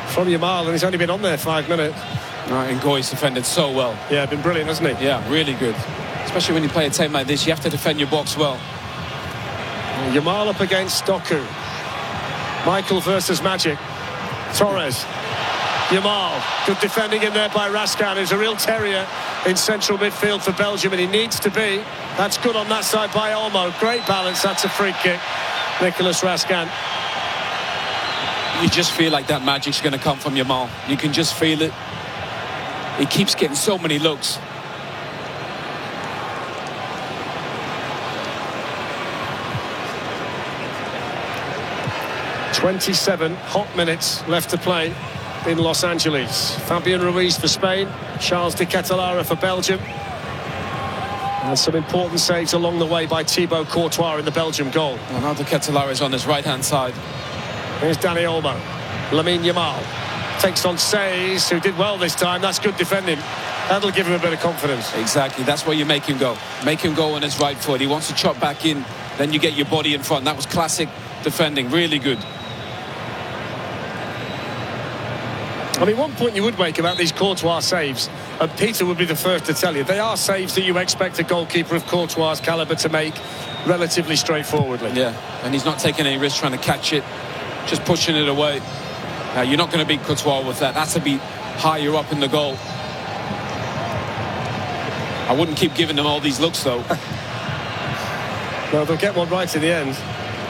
from Yamal, and he's only been on there 5 minutes. And Ngoy's defended so well. Yeah, been brilliant, hasn't he? Yeah, really good. Especially when you play a team like this, you have to defend your box well. Yamal up against Doku. Michael versus Magic. Torres. Yamal. Good defending in there by Raskan, who's a real terrier in central midfield for Belgium, and he needs to be. That's good on that side by Olmo. Great balance. That's a free kick. Nicolas Raskan. You just feel like that magic's going to come from Yamal. You can just feel it. He keeps getting so many looks. "27 hot minutes left to play in Los Angeles. Fabian Ruiz for Spain, Charles de Ketelaere for Belgium. And some important saves along the way by Thibaut Courtois in the Belgium goal. And now de Ketelaere is on his right-hand side. Here's Dani Olmo. Lamine Yamal takes on Saiz, who did well this time. That's good defending. That'll give him a bit of confidence. Exactly, that's where you make him go. Make him go on his right foot. He wants to chop back in, then you get your body in front. That was classic defending, really good. I mean, one point you would make about these Courtois saves, and Peter would be the first to tell you, they are saves that you expect a goalkeeper of Courtois' calibre to make relatively straightforwardly. Yeah, and he's not taking any risks trying to catch it, just pushing it away. You're not going to beat Courtois with that. That's to be higher up in the goal. I wouldn't keep giving them all these looks, though. No, they'll get one right in the end.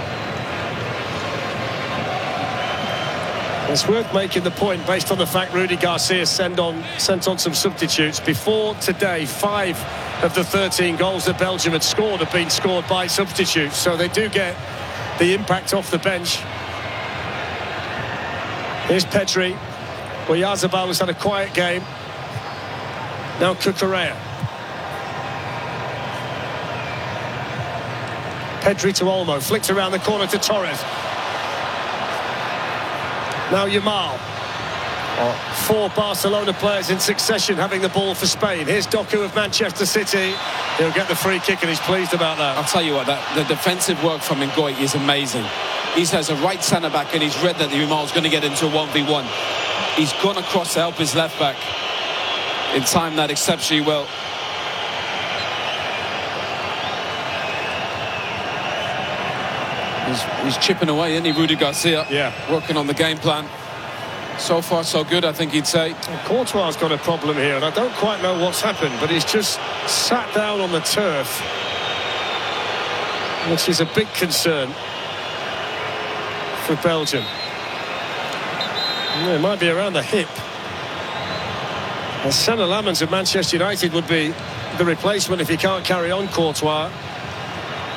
It's worth making the point, based on the fact Rudy Garcia sent on some substitutes. Before today, 5 of the 13 goals that Belgium had scored have been scored by substitutes. So they do get the impact off the bench. Here's Pedri. Oyarzabal has had a quiet game. Now Cucurella. Pedri to Olmo. Flicked around the corner to Torres. Now Yamal. 4 Barcelona players in succession having the ball for Spain. Here's Doku of Manchester City. He'll get the free kick and he's pleased about that. I'll tell you what, the defensive work from Ngoy is amazing. He has a right centre-back and he's read that Yamal's going to get into a 1v1. He's gone across to help his left-back. In time that exceptionally well. He's chipping away, isn't he, Rudy Garcia? Yeah. Working on the game plan. So far, so good, I think he'd say. Well, Courtois' got a problem here, and I don't quite know what's happened, but he's just sat down on the turf, which is a big concern for Belgium. It might be around the hip. And Saint-Lamans of Manchester United would be the replacement if he can't carry on, Courtois.